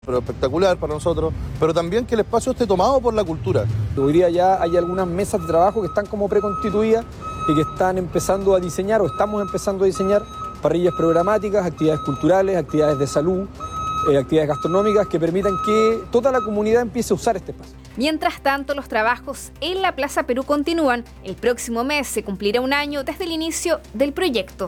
pero espectacular para nosotros, pero también que el espacio esté tomado por la cultura. Hoy día ya hay algunas mesas de trabajo que están como preconstituidas y que están empezando a diseñar o estamos empezando a diseñar parrillas programáticas, actividades culturales, actividades de salud, actividades gastronómicas que permitan que toda la comunidad empiece a usar este espacio. Mientras tanto, los trabajos en la Plaza Perú continúan. El próximo mes se cumplirá un año desde el inicio del proyecto.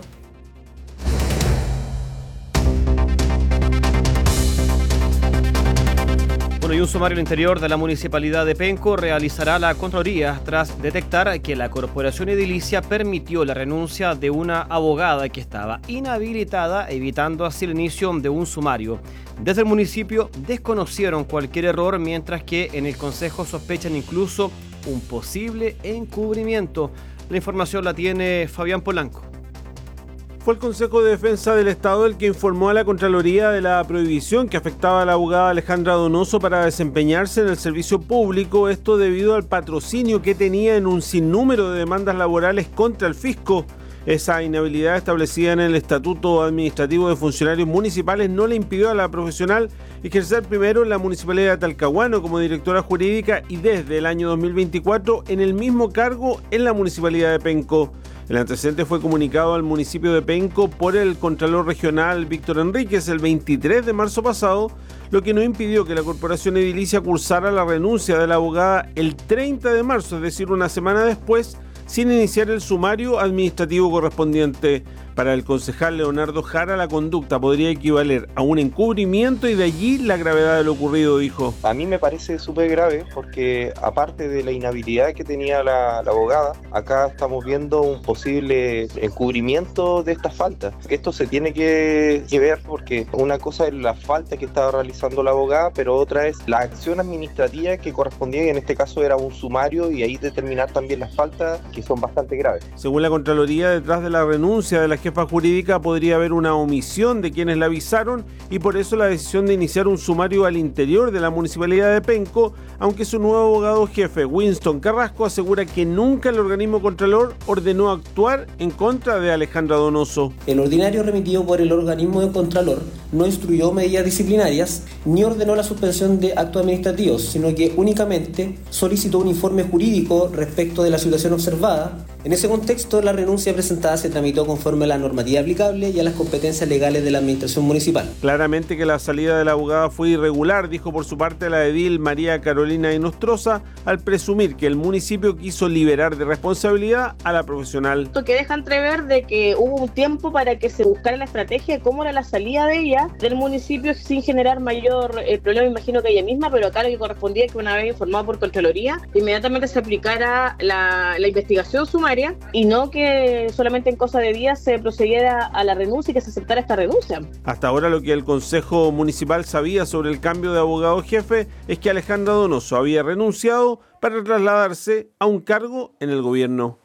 Bueno, y un sumario al interior de la Municipalidad de Penco realizará la Contraloría tras detectar que la Corporación Edilicia permitió la renuncia de una abogada que estaba inhabilitada, evitando así el inicio de un sumario. Desde el municipio desconocieron cualquier error, mientras que en el Consejo sospechan incluso un posible encubrimiento. La información la tiene Fabián Polanco. Fue el Consejo de Defensa del Estado el que informó a la Contraloría de la prohibición que afectaba a la abogada Alejandra Donoso para desempeñarse en el servicio público, esto debido al patrocinio que tenía en un sinnúmero de demandas laborales contra el fisco. Esa inhabilidad establecida en el Estatuto Administrativo de Funcionarios Municipales no le impidió a la profesional ejercer primero en la Municipalidad de Talcahuano como directora jurídica y desde el año 2024 en el mismo cargo en la Municipalidad de Penco. El antecedente fue comunicado al municipio de Penco por el Contralor Regional Víctor Enríquez el 23 de marzo pasado, lo que no impidió que la Corporación Edilicia cursara la renuncia de la abogada el 30 de marzo, es decir, una semana después, sin iniciar el sumario administrativo correspondiente. Para el concejal Leonardo Jara, la conducta podría equivaler a un encubrimiento y de allí la gravedad de lo ocurrido, dijo. A mí me parece súper grave porque aparte de la inhabilidad que tenía la abogada, acá estamos viendo un posible encubrimiento de estas faltas. Esto se tiene que ver porque una cosa es la falta que estaba realizando la abogada, pero otra es la acción administrativa que correspondía, y en este caso era un sumario, y ahí determinar también las faltas que son bastante graves. Según la Contraloría, detrás de la renuncia de la jefa jurídica podría haber una omisión de quienes la avisaron y por eso la decisión de iniciar un sumario al interior de la Municipalidad de Penco, aunque su nuevo abogado jefe, Winston Carrasco, asegura que nunca el organismo contralor ordenó actuar en contra de Alejandra Donoso. El ordinario remitido por el organismo de contralor no instruyó medidas disciplinarias ni ordenó la suspensión de actos administrativos, sino que únicamente solicitó un informe jurídico respecto de la situación observada. En ese contexto, la renuncia presentada se tramitó conforme a la normativa aplicable y a las competencias legales de la administración municipal. Claramente que la salida de la abogada fue irregular, dijo por su parte la edil María Carolina Inostroza, al presumir que el municipio quiso liberar de responsabilidad a la profesional. Esto que deja entrever de que hubo un tiempo para que se buscara la estrategia de cómo era la salida de ella del municipio sin generar mayor problema, imagino que ella misma, pero acá lo que correspondía es que una vez informado por Contraloría, inmediatamente se aplicara la investigación sumaria y no que solamente en cosa de días se procediera a la renuncia y que se aceptara esta renuncia. Hasta ahora lo que el Consejo Municipal sabía sobre el cambio de abogado jefe es que Alejandra Donoso había renunciado para trasladarse a un cargo en el gobierno.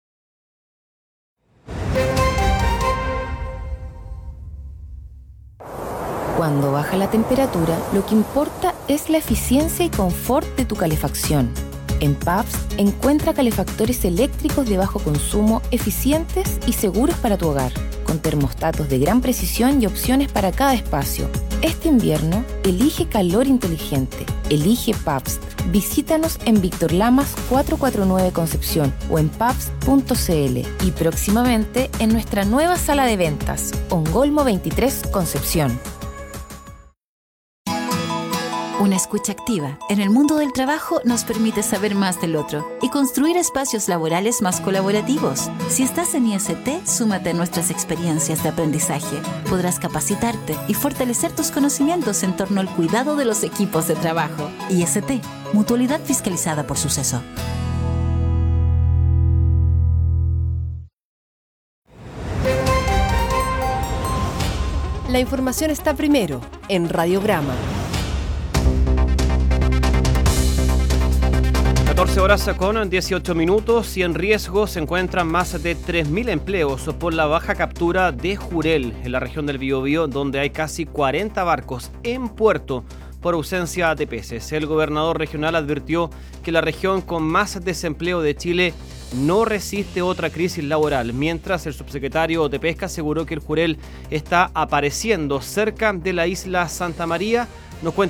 Cuando baja la temperatura, lo que importa es la eficiencia y confort de tu calefacción. En Pabst encuentra calefactores eléctricos de bajo consumo, eficientes y seguros para tu hogar, con termostatos de gran precisión y opciones para cada espacio. Este invierno, elige calor inteligente. Elige Pabst. Visítanos en Víctor Lamas 449 Concepción o en pabst.cl y próximamente en nuestra nueva sala de ventas, Ongolmo 23 Concepción. Una escucha activa en el mundo del trabajo nos permite saber más del otro y construir espacios laborales más colaborativos. Si estás en IST, súmate a nuestras experiencias de aprendizaje. Podrás capacitarte y fortalecer tus conocimientos en torno al cuidado de los equipos de trabajo. IST, Mutualidad Fiscalizada por Suceso. La información está primero en Radiograma. 14 horas con 18 minutos y en riesgo se encuentran más de 3.000 empleos por la baja captura de jurel en la región del Biobío, donde hay casi 40 barcos en puerto por ausencia de peces. El gobernador regional advirtió que la región con más desempleo de Chile no resiste otra crisis laboral, mientras el subsecretario de Pesca aseguró que el jurel está apareciendo cerca de la isla Santa María, Nos